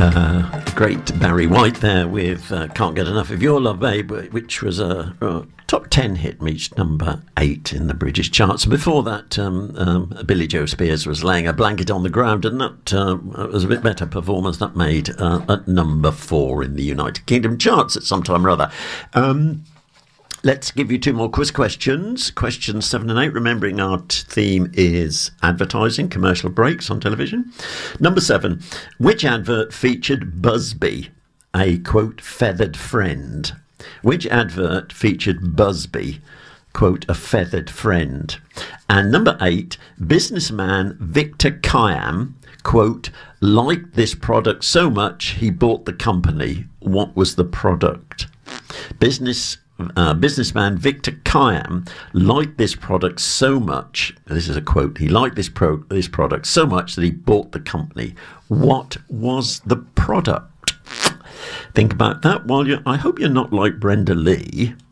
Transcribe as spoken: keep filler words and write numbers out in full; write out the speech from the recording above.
Uh, great Barry White there with uh, Can't Get Enough of Your Love, Babe, which was a, a top ten hit, reached number eight in the British charts. And before that, um, um, Billy Joe Spears was laying a blanket on the ground, and that uh, was a bit better performance. That made uh, at number four in the United Kingdom charts at some time or other. Um, Let's give you two more quiz questions. Questions seven and eight, remembering our t- theme is advertising, commercial breaks on television. Number seven, which advert featured Busby, a, quote, feathered friend? Which advert featured Busby, quote, a feathered friend? And number eight, businessman Victor Kiam, quote, liked this product so much he bought the company. What was the product? Business Uh, businessman Victor Kiam liked this product so much, this is a quote, he liked this pro- this product so much that he bought the company. What was the product? Think about that while you I hope you're not like Brenda Lee